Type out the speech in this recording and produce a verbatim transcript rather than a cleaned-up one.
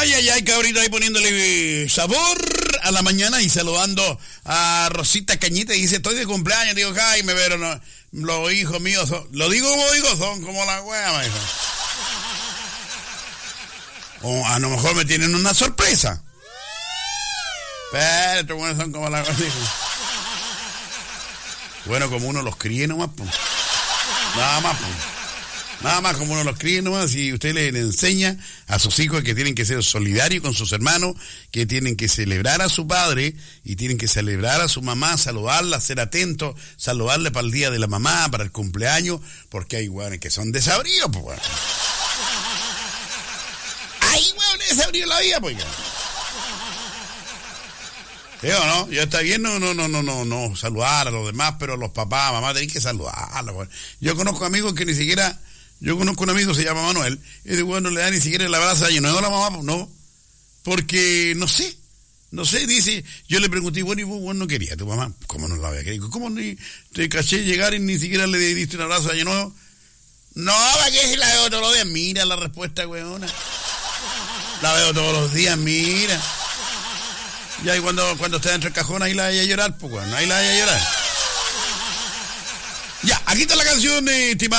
Ay, ay, ay, cabrito, ahí poniéndole sabor a la mañana y saludando a Rosita Cañita y dice, estoy de cumpleaños, digo, Jaime, pero no, los hijos míos son, lo digo como digo, son como la wea, me dijo. O a lo mejor me tienen una sorpresa. Pero estos buenos son como la wea, dijo. Bueno, como uno los críe nomás, pues. Nada más, pues. Nada más como uno los críe nomás y usted le, le enseña a sus hijos que tienen que ser solidarios con sus hermanos, que tienen que celebrar a su padre y tienen que celebrar a su mamá, saludarla, ser atentos, saludarle para el día de la mamá, para el cumpleaños, porque hay hueones que son desabridos, pues bueno. Hay hueones desabridos en la vida, pues. ¿Sí o no? Ya está bien, no, no, no, no, no, no, saludar a los demás, pero los papás, mamá, tienen que saludarlos, pues. Yo conozco amigos que ni siquiera... Yo conozco un amigo, se llama Manuel, y de bueno, no le da ni siquiera el abrazo de año nuevo a la mamá, no, porque no sé, no sé, dice, yo le pregunté, bueno, y vos, vos no querías a tu mamá, ¿cómo no la había querido? ¿Cómo ni te caché llegar y ni siquiera le diste un abrazo de año nuevo? No, ¿para qué si la veo todos los días? Mira la respuesta, weona. La veo todos los días, mira. Ya, y cuando, cuando esté dentro del cajón, ahí la vaya a llorar, pues, bueno, ahí la vaya a llorar. Ya, aquí está la canción, eh, estimada